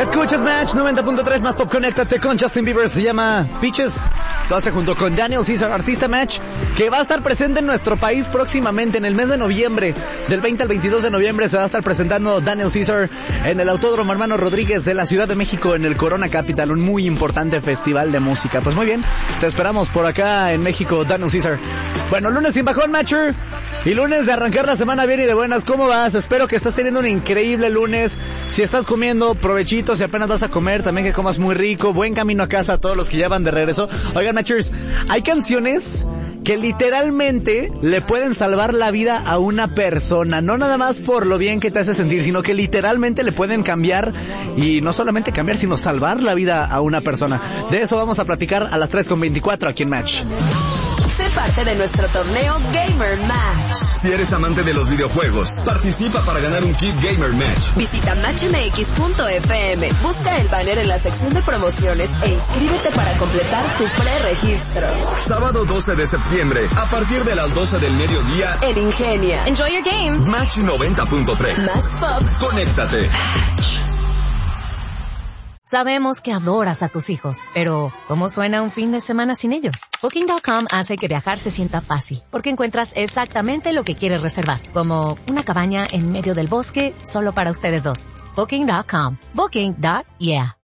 Escuchas Match 90.3 más Pop. Conéctate con Justin Bieber. Se llama Peaches. Lo hace junto con Daniel Caesar, artista Match, que va a estar presente en nuestro país próximamente en el mes de noviembre. Del 20 al 22 de noviembre se va a estar presentando Daniel Caesar en el Autódromo Hermano Rodríguez de la Ciudad de México, en el Corona Capital, un muy importante festival de música. Pues muy bien, te esperamos por acá en México, Daniel Caesar. Bueno, lunes sin bajón, Matcher. Y lunes de arrancar la semana bien y de buenas. ¿Cómo vas? Espero que estás teniendo un increíble lunes. Si estás comiendo, provechito. Si apenas vas a comer, también que comas muy rico. Buen camino a casa a todos los que ya van de regreso. Oigan, Matchers, hay canciones que literalmente le pueden salvar la vida a una persona. No nada más por lo bien que te hace sentir, sino que literalmente le pueden cambiar, y no solamente cambiar, sino salvar la vida a una persona. De eso vamos a platicar a las 3:24 aquí en Match. Sé parte de nuestro torneo Gamer Match. Si eres amante de los videojuegos, participa para ganar un kit Gamer Match. Visita matchmx.fm, busca el banner en la sección de promociones e inscríbete para completar tu preregistro. Sábado 12 de septiembre, a partir de las 12 del mediodía, en Ingenia. Enjoy your game. Match 90.3. Más pop. Conéctate. Sabemos que adoras a tus hijos, pero ¿cómo suena un fin de semana sin ellos? Booking.com hace que viajar se sienta fácil, porque encuentras exactamente lo que quieres reservar, como una cabaña en medio del bosque solo para ustedes dos. Booking.com. Booking.yeah.